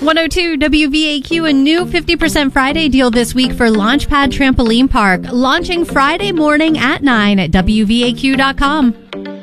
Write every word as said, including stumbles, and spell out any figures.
one oh two W V A Q, a new fifty percent Friday deal this week for Launchpad Trampoline Park. Launching Friday morning at nine at W V A Q dot com.